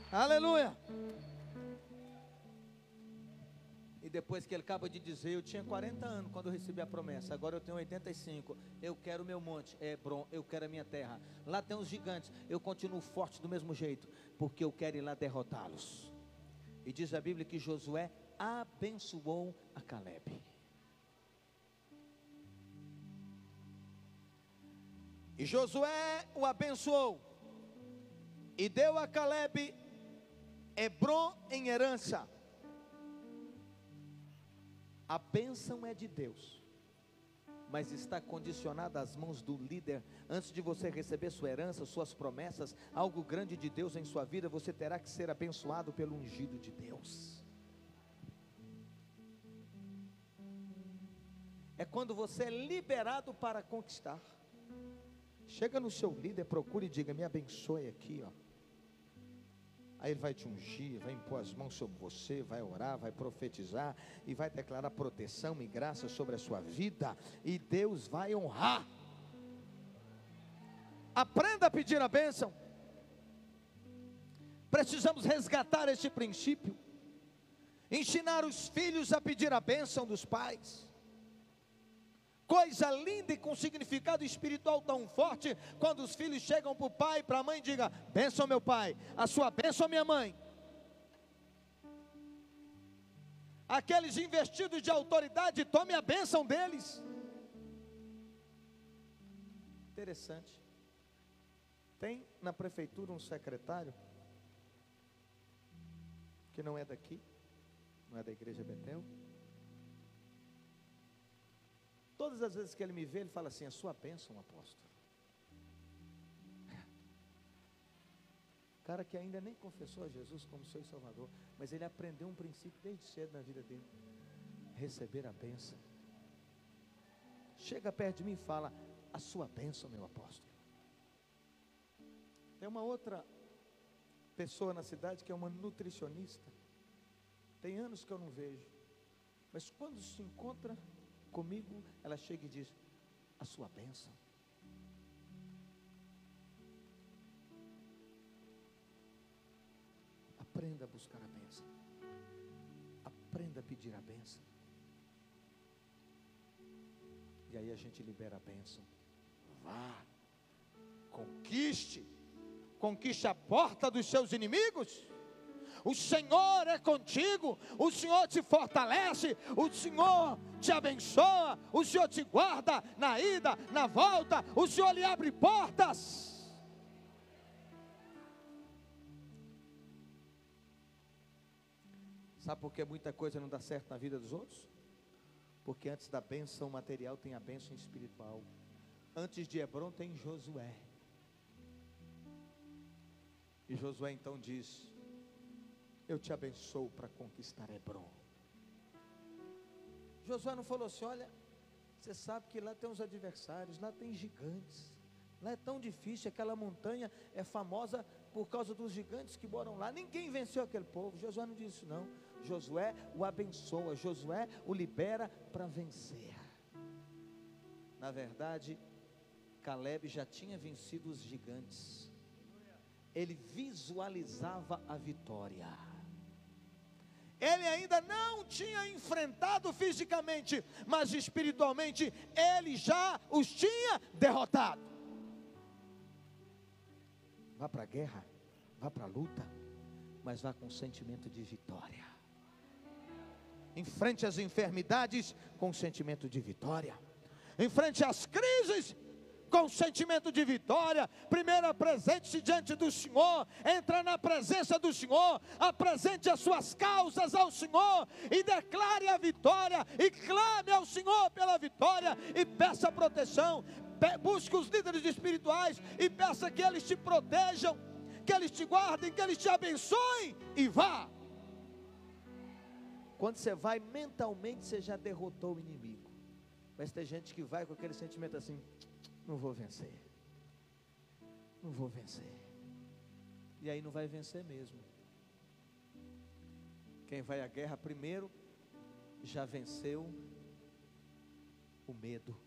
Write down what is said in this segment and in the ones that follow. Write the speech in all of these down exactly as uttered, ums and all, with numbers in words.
Aleluia. E depois que ele acaba de dizer, eu tinha quarenta anos quando eu recebi a promessa, agora eu tenho oitenta e cinco, eu quero o meu monte, Hebron, eu quero a minha terra, lá tem os gigantes, eu continuo forte do mesmo jeito, porque eu quero ir lá derrotá-los. E diz a Bíblia que Josué abençoou a Calebe. E Josué o abençoou, e deu a Calebe Hebron em herança. A bênção é de Deus, mas está condicionada às mãos do líder. Antes de você receber sua herança, suas promessas, algo grande de Deus em sua vida, você terá que ser abençoado pelo ungido de Deus. É quando você é liberado para conquistar. Chega no seu líder, procure e diga: me abençoe aqui, ó. Aí ele vai te ungir, vai impor as mãos sobre você, vai orar, vai profetizar e vai declarar proteção e graça sobre a sua vida, e Deus vai honrar. Aprenda a pedir a bênção. Precisamos resgatar este princípio, ensinar os filhos a pedir a bênção dos pais. Coisa linda e com significado espiritual tão forte, quando os filhos chegam para o pai e para a mãe e digam: bênção meu pai, a sua bênção minha mãe. Aqueles investidos de autoridade, tome a bênção deles. Interessante. Tem na prefeitura um secretário, que não é daqui, não é da igreja Betel. Todas as vezes que ele me vê, ele fala assim: a sua bênção, apóstolo. Cara que ainda nem confessou a Jesus como seu Salvador, mas ele aprendeu um princípio desde cedo na vida dele: receber a bênção. Chega perto de mim e fala: a sua bênção, meu apóstolo. Tem uma outra pessoa na cidade que é uma nutricionista. Tem anos que eu não vejo, mas quando se encontra comigo, ela chega e diz: a sua bênção. Aprenda a buscar a bênção, aprenda a pedir a bênção, e aí a gente libera a bênção. Vá, conquiste, conquiste a porta dos seus inimigos. O Senhor é contigo, o Senhor te fortalece, o Senhor te abençoa, o Senhor te guarda na ida, na volta, o Senhor lhe abre portas. Sabe por que muita coisa não dá certo na vida dos outros? Porque antes da bênção material tem a bênção espiritual. Antes de Hebron tem Josué. E Josué então diz: eu te abençoo para conquistar Hebron. Josué não falou assim: olha, você sabe que lá tem os adversários, lá tem gigantes, lá é tão difícil, aquela montanha é famosa por causa dos gigantes que moram lá, ninguém venceu aquele povo. Josué não disse isso não. Josué o abençoa, Josué o libera para vencer. Na verdade, Calebe já tinha vencido os gigantes, ele visualizava a vitória. Ele ainda não tinha enfrentado fisicamente, mas espiritualmente ele já os tinha derrotado. Vá para a guerra, vá para a luta, mas vá com sentimento de vitória. Enfrente as enfermidades com sentimento de vitória. Enfrente as crises com sentimento de vitória. Primeiro apresente-se diante do Senhor, entra na presença do Senhor, apresente as suas causas ao Senhor e declare a vitória, e clame ao Senhor pela vitória, e peça proteção. Busque os líderes espirituais e peça que eles te protejam, que eles te guardem, que eles te abençoem, e vá. Quando você vai mentalmente, você já derrotou o inimigo. Mas tem gente que vai com aquele sentimento assim: não vou vencer, não vou vencer, e aí não vai vencer mesmo. Quem vai à guerra primeiro já venceu o medo.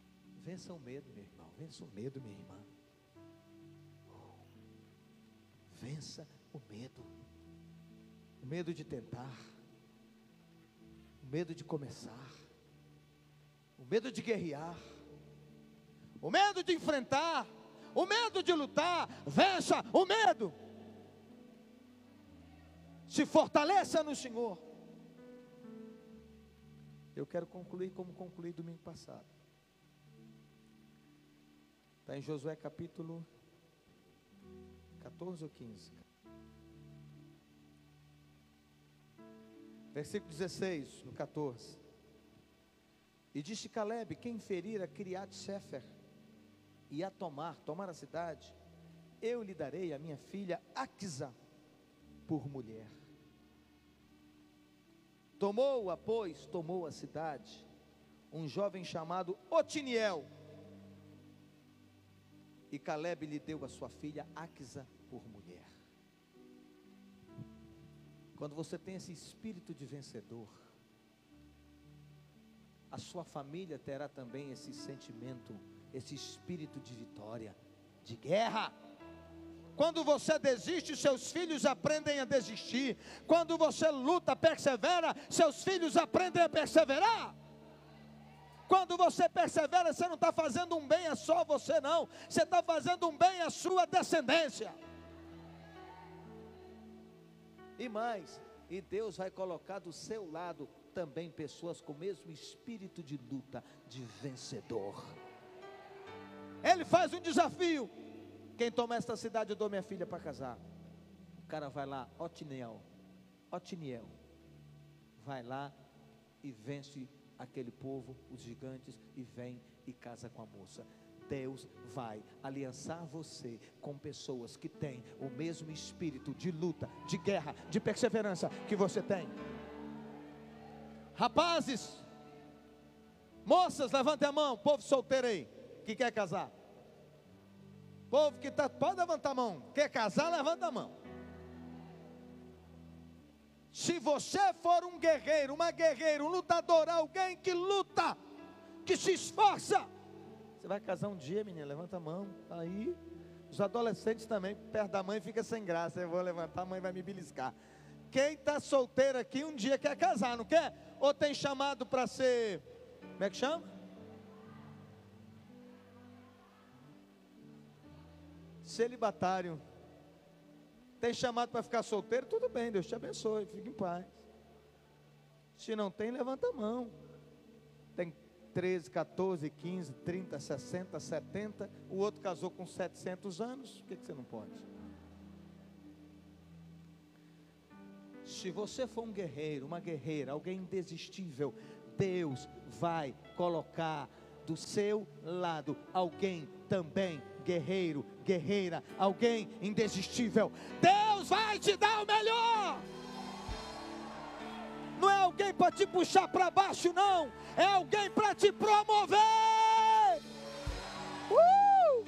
Vença o medo, meu irmão, vença o medo, minha irmã. Vença o medo. O medo de tentar. O medo de começar. O medo de guerrear. O medo de enfrentar. O medo de lutar. Vença o medo. Se fortaleça no Senhor. Eu quero concluir como concluí domingo passado. Está em Josué capítulo catorze ou quinze. Versículo dezesseis, no catorze. E disse Caleb: quem ferir a Kiriat-Sefer e a tomar, tomar a cidade, eu lhe darei a minha filha Aquisa por mulher. Tomou-a, pois, tomou a cidade, um jovem chamado Otiniel, e Caleb lhe deu a sua filha Aquisa por mulher. Quando você tem esse espírito de vencedor, a sua família terá também esse sentimento, esse espírito de vitória, de guerra. Quando você desiste, seus filhos aprendem a desistir. Quando você luta, persevera, seus filhos aprendem a perseverar. Quando você persevera, você não está fazendo um bem a só você não, você está fazendo um bem à sua descendência. E mais, e Deus vai colocar do seu lado também pessoas com o mesmo espírito de luta, de vencedor. Ele faz um desafio: quem toma esta cidade, eu dou minha filha para casar. O cara vai lá, Otiniel, Otiniel, vai lá e vence aquele povo, os gigantes, e vem e casa com a moça. Deus vai aliançar você com pessoas que têm o mesmo espírito de luta, de guerra, de perseverança que você tem. Rapazes, moças, levantem a mão. Povo solteiro aí, que quer casar. Povo que está, pode levantar a mão. Quer casar, levanta a mão. Se você for um guerreiro, uma guerreira, um lutador, alguém que luta, que se esforça, você vai casar um dia, menina, levanta a mão. Aí, os adolescentes também, perto da mãe, fica sem graça. Eu vou levantar, a mãe vai me beliscar. Quem está solteiro aqui, um dia quer casar, não quer? Ou tem chamado para ser, como é que chama? Celibatário. Tem chamado para ficar solteiro? Tudo bem, Deus te abençoe, fique em paz. Se não tem, levanta a mão. Tem treze, catorze, quinze, trinta, sessenta, setenta. O outro casou com setecentos anos. Por que, que você não pode? Se você for um guerreiro, uma guerreira, alguém indesistível, Deus vai colocar do seu lado alguém também guerreiro, guerreira, alguém indesistível. Deus vai te dar o melhor. Não é alguém para te puxar para baixo, não. É alguém para te promover. Uh!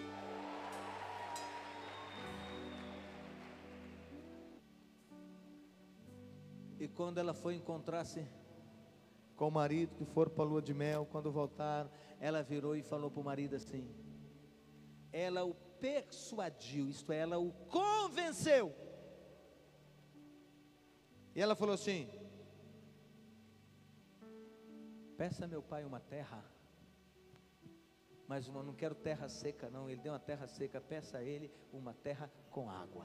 E quando ela foi encontrar-se com o marido, que foram para a lua de mel, quando voltaram, ela virou e falou para o marido assim, ela o persuadiu, isto é, ela o convenceu, e ela falou assim, peça a meu pai uma terra, mas eu não quero terra seca não, ele deu uma terra seca, peça a ele uma terra com água.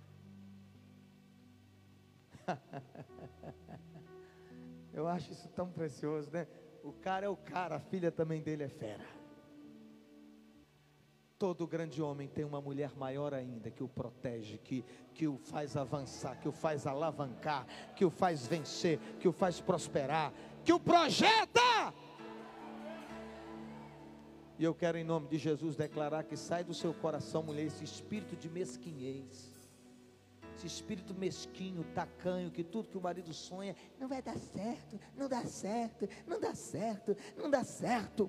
Eu acho isso tão precioso, né? O cara é o cara, a filha também dele é fera. Todo grande homem tem uma mulher maior ainda, que o protege, que, que o faz avançar, que o faz alavancar, que o faz vencer, que o faz prosperar, que o projeta. E eu quero em nome de Jesus declarar que sai do seu coração, mulher, esse espírito de mesquinhez, esse espírito mesquinho, tacanho, que tudo que o marido sonha, não vai dar certo, não dá certo, não dá certo, não dá certo.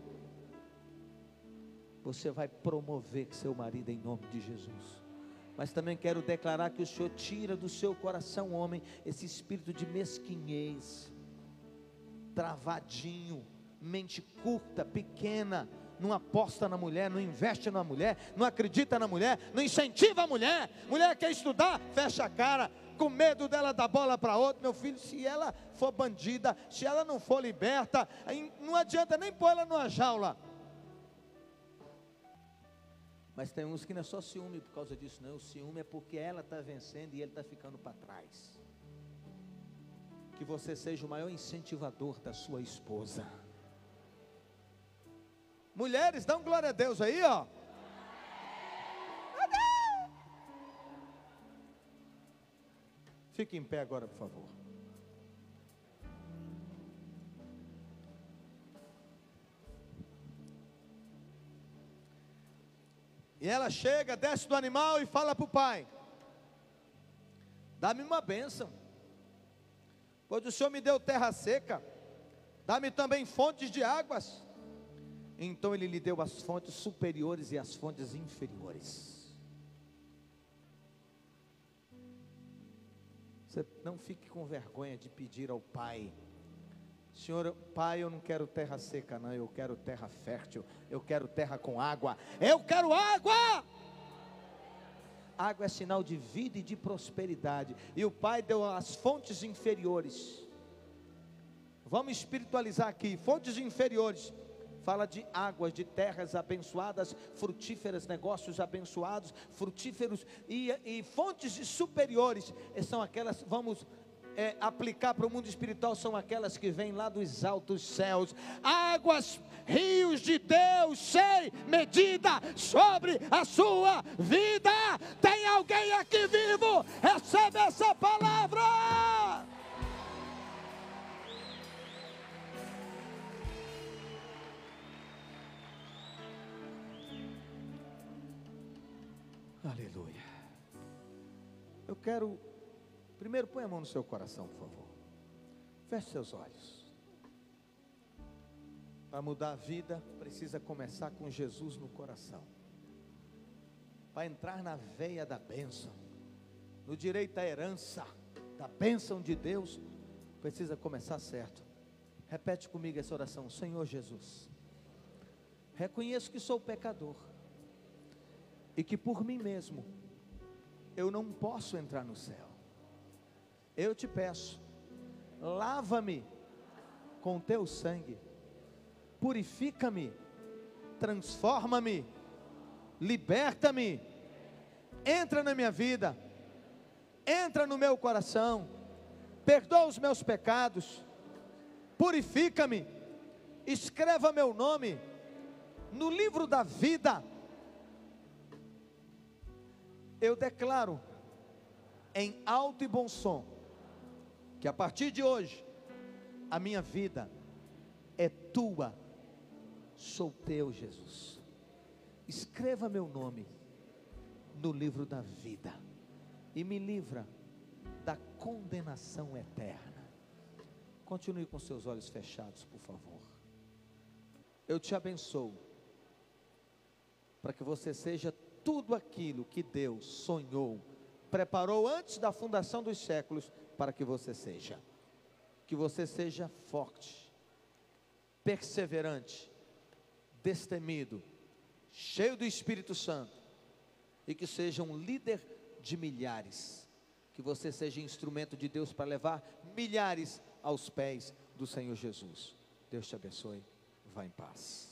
Você vai promover seu marido em nome de Jesus. Mas também quero declarar que o Senhor tira do seu coração, homem, esse espírito de mesquinhez, travadinho, mente curta, pequena, não aposta na mulher, não investe na mulher, não acredita na mulher, não incentiva a mulher. Mulher quer estudar, fecha a cara, com medo dela dar bola para outro. Meu filho, se ela for bandida, se ela não for liberta, aí não adianta nem pôr ela numa jaula. Mas tem uns que não é só ciúme por causa disso, não. O ciúme é porque ela está vencendo e ele está ficando para trás. Que você seja o maior incentivador da sua esposa. Mulheres, dão glória a Deus aí, ó. Fique em pé agora, por favor. E ela chega, desce do animal e fala para o pai: dá-me uma bênção, pois o Senhor me deu terra seca, dá-me também fontes de águas. Então ele lhe deu as fontes superiores e as fontes inferiores. Você não fique com vergonha de pedir ao pai: Senhor, pai, eu não quero terra seca não, eu quero terra fértil, eu quero terra com água, eu quero água. Água é sinal de vida e de prosperidade, e o pai deu as fontes inferiores. Vamos espiritualizar aqui, fontes inferiores, fala de águas, de terras abençoadas, frutíferas, negócios abençoados, frutíferos, e, e fontes superiores, são aquelas, vamos É, aplicar para o mundo espiritual, são aquelas que vêm lá dos altos céus, águas, rios de Deus, sem medida, sobre a sua vida. Tem alguém aqui vivo? Recebe essa palavra. Aleluia. Eu quero primeiro, põe a mão no seu coração, por favor. Feche seus olhos. Para mudar a vida, precisa começar com Jesus no coração. Para entrar na veia da bênção, no direito à herança da bênção de Deus, precisa começar certo. Repete comigo essa oração: Senhor Jesus, reconheço que sou pecador e que por mim mesmo eu não posso entrar no céu. Eu te peço, lava-me com teu sangue, purifica-me, transforma-me, liberta-me, entra na minha vida, entra no meu coração, perdoa os meus pecados, purifica-me, escreva meu nome no livro da vida. Eu declaro em alto e bom som que a partir de hoje a minha vida é tua, sou teu, Jesus. Escreva meu nome no livro da vida e me livra da condenação eterna. Continue com seus olhos fechados, por favor. Eu te abençoo para que você seja tudo aquilo que Deus sonhou, preparou antes da fundação dos séculos para que você seja. Que você seja forte, perseverante, destemido, cheio do Espírito Santo, e que seja um líder de milhares. Que você seja instrumento de Deus para levar milhares aos pés do Senhor Jesus. Deus te abençoe. Vá em paz.